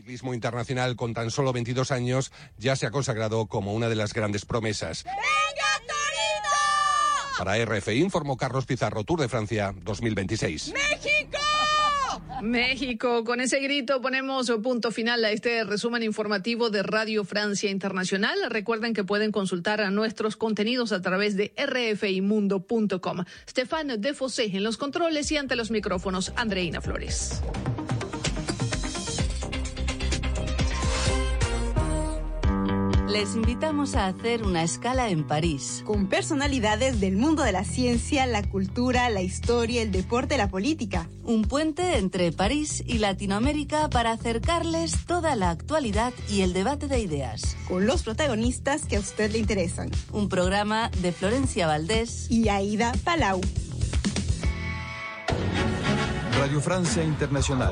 ciclismo internacional, con tan solo 22 años, ya se ha consagrado como una de las grandes promesas. ¡Venga, Torito! Para RFI informó Carlos Pizarro, Tour de Francia 2026. ¡México! México, con ese grito ponemos punto final a este resumen informativo de Radio Francia Internacional. Recuerden que pueden consultar a nuestros contenidos a través de rfimundo.com. Stéphane Defossé en los controles y ante los micrófonos, Andreina Flores. Les invitamos a hacer una escala en París. Con personalidades del mundo de la ciencia, la cultura, la historia, el deporte, la política. Un puente entre París y Latinoamérica para acercarles toda la actualidad y el debate de ideas. Con los protagonistas que a usted le interesan. Un programa de Florencia Valdés y Aida Palau. Radio Francia Internacional.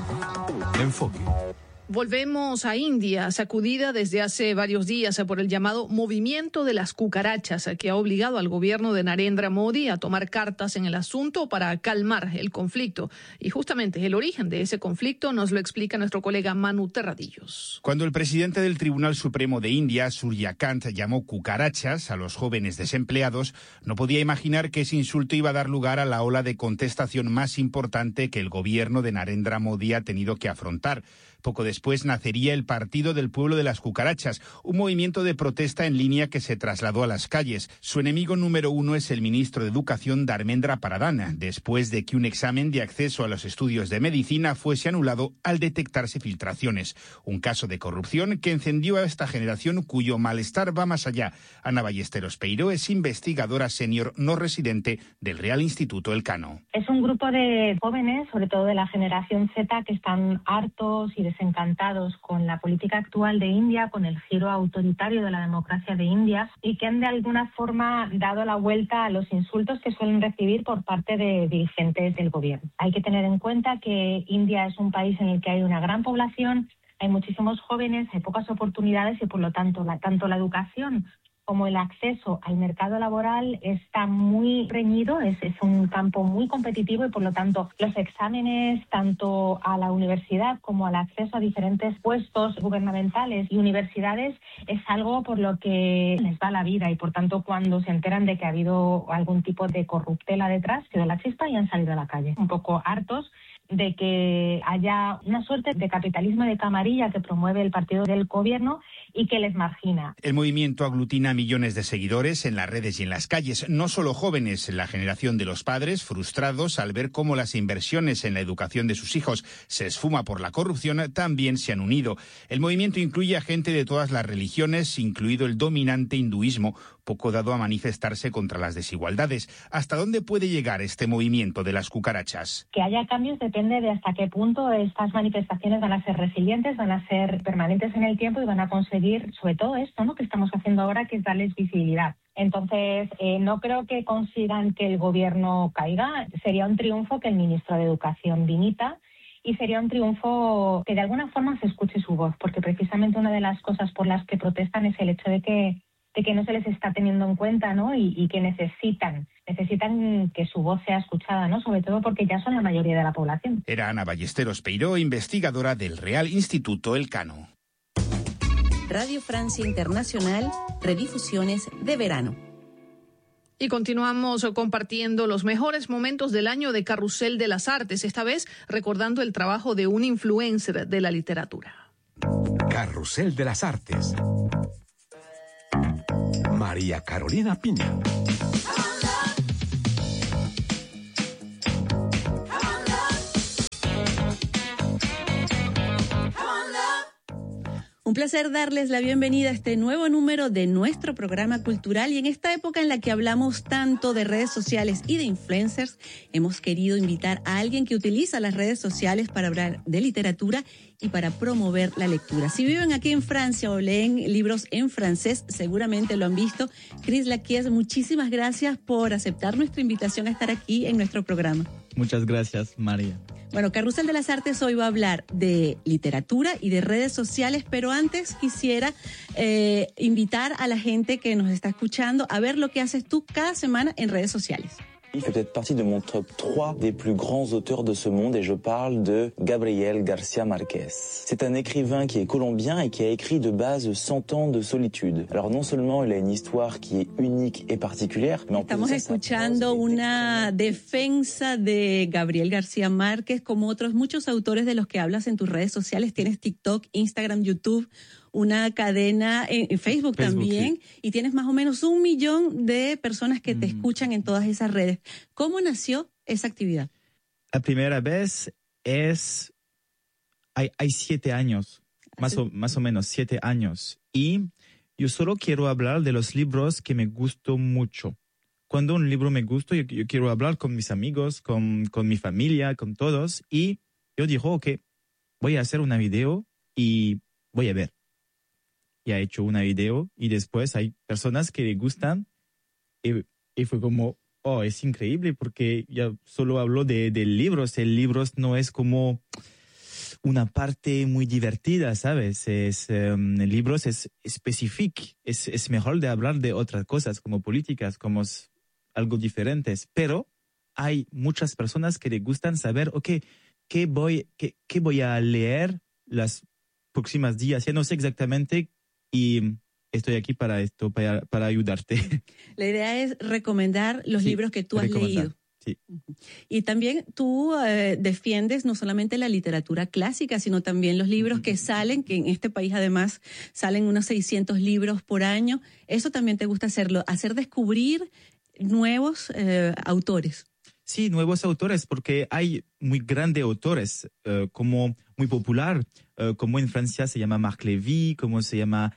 Enfoque. Volvemos a India, sacudida desde hace varios días por el llamado movimiento de las cucarachas, que ha obligado al gobierno de Narendra Modi a tomar cartas en el asunto para calmar el conflicto. Y justamente el origen de ese conflicto nos lo explica nuestro colega Manu Terradillos. Cuando el presidente del Tribunal Supremo de India, Surya Kant, llamó cucarachas a los jóvenes desempleados, no podía imaginar que ese insulto iba a dar lugar a la ola de contestación más importante que el gobierno de Narendra Modi ha tenido que afrontar. Poco después nacería el Partido del Pueblo de las Cucarachas, un movimiento de protesta en línea que se trasladó a las calles. Su enemigo número uno es el ministro de Educación, Dharmendra Pradhan, después de que un examen de acceso a los estudios de medicina fuese anulado al detectarse filtraciones. Un caso de corrupción que encendió a esta generación cuyo malestar va más allá. Ana Ballesteros Peiró es investigadora senior no residente del Real Instituto Elcano. Es un grupo de jóvenes, sobre todo de la generación Z, que están hartos y desencantados con la política actual de India, con el giro autoritario de la democracia de India, y que han de alguna forma dado la vuelta a los insultos que suelen recibir por parte de dirigentes del gobierno. Hay que tener en cuenta que India es un país en el que hay una gran población, hay muchísimos jóvenes, hay pocas oportunidades y por lo tanto tanto la educación como el acceso al mercado laboral está muy reñido, es un campo muy competitivo y por lo tanto los exámenes tanto a la universidad como al acceso a diferentes puestos gubernamentales y universidades es algo por lo que les va la vida y por tanto cuando se enteran de que ha habido algún tipo de corruptela detrás, quedó la chispa y han salido a la calle. Un poco hartos de que haya una suerte de capitalismo de camarilla que promueve el partido del gobierno y que les margina. El movimiento aglutina millones de seguidores en las redes y en las calles, no solo jóvenes, la generación de los padres frustrados al ver cómo las inversiones en la educación de sus hijos se esfuma por la corrupción, también se han unido. El movimiento incluye a gente de todas las religiones, incluido el dominante hinduismo, poco dado a manifestarse contra las desigualdades. ¿Hasta dónde puede llegar este movimiento de las cucarachas? Que haya cambios depende de hasta qué punto estas manifestaciones van a ser resilientes, van a ser permanentes en el tiempo y van a conseguir, sobre todo esto, ¿no?, que estamos haciendo ahora, que es darles visibilidad. Entonces, no creo que consigan que el gobierno caiga. Sería un triunfo que el ministro de Educación dimita y sería un triunfo que de alguna forma se escuche su voz, porque precisamente una de las cosas por las que protestan es el hecho de que no se les está teniendo en cuenta, ¿no? Y que necesitan que su voz sea escuchada, ¿no? Sobre todo porque ya son la mayoría de la población. Era Ana Ballesteros Peiró, investigadora del Real Instituto Elcano. Radio Francia Internacional, redifusiones de verano. Y continuamos compartiendo los mejores momentos del año de Carrusel de las Artes, esta vez recordando el trabajo de un influencer de la literatura. Carrusel de las Artes. María Carolina Piña. Un placer darles la bienvenida a este nuevo número de nuestro programa cultural, y en esta época en la que hablamos tanto de redes sociales y de influencers, hemos querido invitar a alguien que utiliza las redes sociales para hablar de literatura y para promover la lectura. Si viven aquí en Francia o leen libros en francés, seguramente lo han visto. Chris Laquies, muchísimas gracias por aceptar nuestra invitación a estar aquí en nuestro programa. Muchas gracias, María. Bueno, Carrusel de las Artes hoy va a hablar de literatura y de redes sociales, pero antes quisiera invitar a la gente que nos está escuchando a ver lo que haces tú cada semana en redes sociales. Il fait peut-être partie de mon top 3 des plus grands auteurs de ce monde et je parle de Gabriel García Márquez. C'est un écrivain qui est colombien et qui a écrit de base 100 ans de solitude. Alors non seulement il a une histoire qui est unique et particulière, mais en plus Estamos escuchando una defensa de Gabriel García Márquez, como otros muchos autores de los que hablas en tus redes sociales. Tienes TikTok, Instagram, YouTube, una cadena en Facebook también, sí. Y tienes más o menos 1 millón de personas que te escuchan en todas esas redes. ¿Cómo nació esa actividad? La primera vez es... Hay 7 años, más o menos 7 años. Y yo solo quiero hablar de los libros que me gustan mucho. Cuando un libro me gusta, yo quiero hablar con mis amigos, con mi familia, con todos. Y yo digo, ok, voy a hacer una video y voy a ver. Y ha hecho una video y después hay personas que le gustan y fue como, oh, es increíble porque ya solo hablo de libros. El libro no es como una parte muy divertida, ¿sabes? El libro es específico, es mejor de hablar de otras cosas como políticas, como algo diferentes. Pero hay muchas personas que le gustan saber, ok, ¿qué voy a leer las próximas días? Ya no sé exactamente. Y estoy aquí para esto, para ayudarte. La idea es recomendar los libros que tú has leído. Sí. Y también tú defiendes no solamente la literatura clásica, sino también los libros que salen, que en este país además salen unos 600 libros por año. Eso también te gusta hacerlo, hacer descubrir nuevos autores. Sí, nuevos autores, porque hay muy grandes autores, como muy popular, como en Francia se llama Marc Lévy, como se llama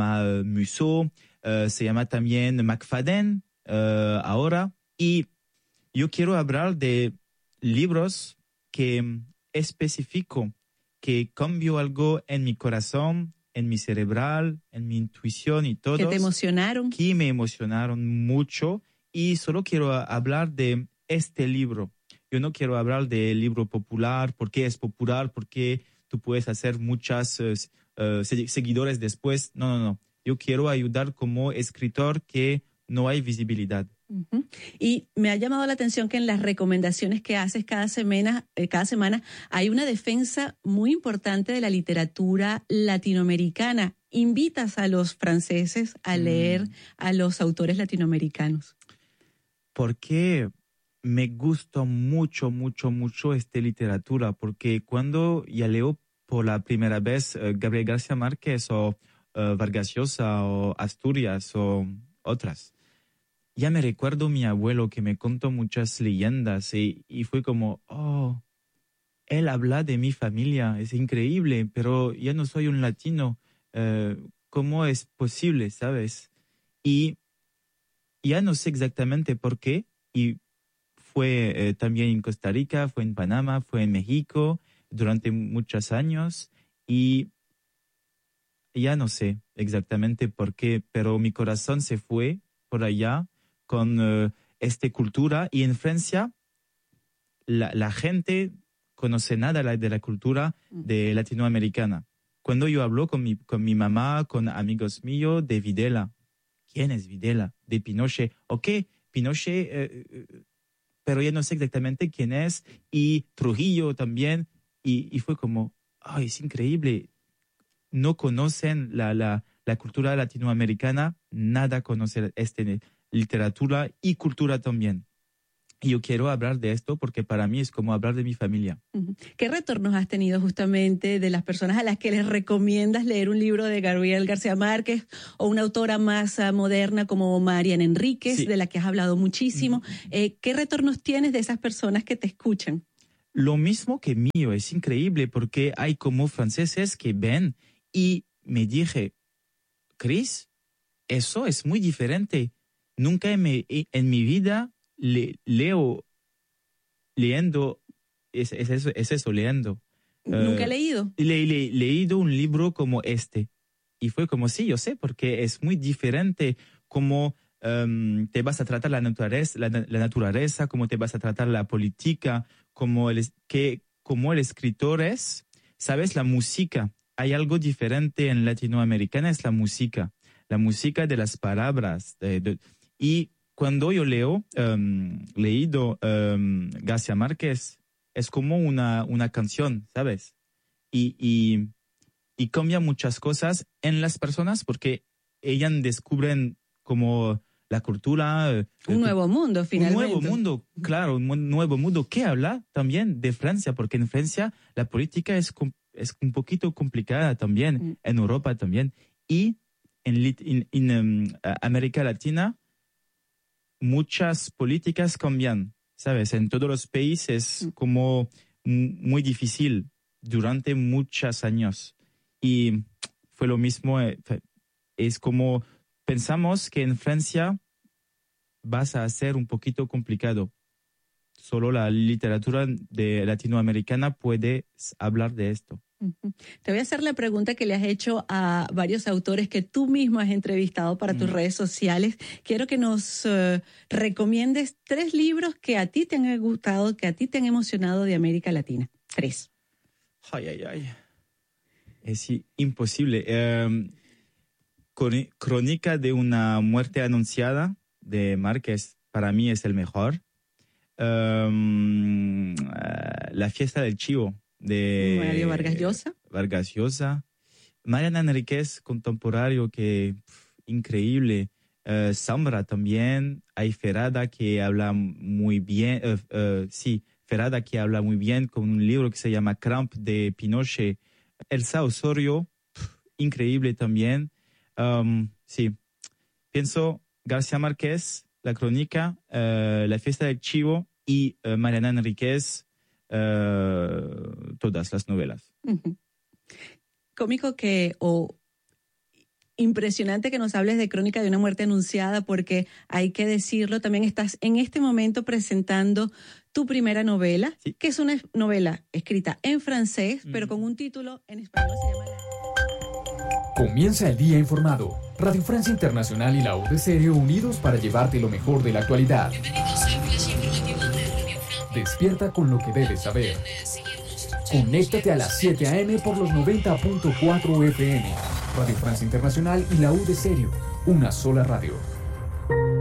Musso, se llama también McFadden ahora. Y yo quiero hablar de libros que específico, que cambió algo en mi corazón, en mi cerebral, en mi intuición y todo. ¿Que te emocionaron? Que me emocionaron mucho. Y solo quiero hablar de este libro. Yo no quiero hablar del libro popular, porque es popular, porque tú puedes hacer muchas seguidores después. No. Yo quiero ayudar como escritor que no hay visibilidad. Uh-huh. Y me ha llamado la atención que en las recomendaciones que haces cada semana hay una defensa muy importante de la literatura latinoamericana. Invitas a los franceses a leer a los autores latinoamericanos. Porque me gusta mucho esta literatura, porque cuando ya leo por la primera vez Gabriel García Márquez o Vargas Llosa o Asturias o otras, ya me recuerdo mi abuelo que me contó muchas leyendas y fue como, oh, él habla de mi familia, es increíble, pero ya no soy un latino, ¿cómo es posible, sabes? Y ya no sé exactamente por qué, y fue también en Costa Rica, fue en Panamá, fue en México durante muchos años, y ya no sé exactamente por qué, pero mi corazón se fue por allá con esta cultura, y en Francia la gente conoce nada de la cultura de latinoamericana. Cuando yo hablo con mi mamá, con amigos míos de Videla, ¿quién es Videla? De Pinochet. Ok, Pinochet, pero ya no sé exactamente quién es. Y Trujillo también. Y fue como, ay, es increíble. No conocen la cultura latinoamericana, nada conocen esta literatura y cultura también. Y yo quiero hablar de esto porque para mí es como hablar de mi familia. ¿Qué retornos has tenido justamente de las personas a las que les recomiendas leer un libro de Gabriel García Márquez o una autora más moderna como Mariana Enríquez, sí, de la que has hablado muchísimo? ¿Qué retornos tienes de esas personas que te escuchan? Lo mismo que mío, es increíble porque hay como franceses que ven y me dije, Chris, eso es muy diferente. Nunca en mi vida leyendo, es eso, leyendo. ¿Nunca he leído? Leído un libro como este. Y fue como, sí, yo sé, porque es muy diferente cómo te vas a tratar la naturaleza, cómo te vas a tratar la política, cómo el escritor es. ¿Sabes? La música. Hay algo diferente en latinoamericana, es la música de las palabras. Y cuando yo leído García Márquez, es como una canción, ¿sabes? Y cambia muchas cosas en las personas porque ellas descubren como la cultura. Un nuevo mundo, finalmente. Un nuevo mundo, claro, un nuevo mundo que habla también de Francia, porque en Francia la política es un poquito complicada también, en Europa también. Y en América Latina muchas políticas cambian, ¿sabes? En todos los países como muy difícil durante muchos años. Y fue lo mismo, es como pensamos que en Francia vas a ser un poquito complicado. Solo la literatura latinoamericana puede hablar de esto. Te voy a hacer la pregunta que le has hecho a varios autores que tú mismo has entrevistado para tus redes sociales. Quiero que nos recomiendes 3 libros que a ti te han gustado, que a ti te han emocionado de América Latina. 3. Ay. Es imposible. Crónica de una muerte anunciada de Márquez, para mí es el mejor. La fiesta del chivo de Mario Vargas Llosa. Mariana Enríquez, contemporáneo, que increíble. Zambra también. Hay Ferrada que habla muy bien. Ferrada que habla muy bien con un libro que se llama Cramp de Pinochet. Elsa Osorio, increíble también. Pienso García Márquez, La Crónica, La fiesta del chivo y Mariana Enríquez, todas las novelas. Cómico impresionante que nos hables de Crónica de una muerte anunciada, porque hay que decirlo, también estás en este momento presentando tu primera novela, que es una novela escrita en francés, pero con un título en español. Se llama Comienza el día informado. Radio Francia Internacional y la UDC unidos para llevarte lo mejor de la actualidad. Despierta con lo que debes saber. Conéctate a las 7 a.m. por los 90.4 FM. Radio Francia Internacional y la UDC, una sola radio.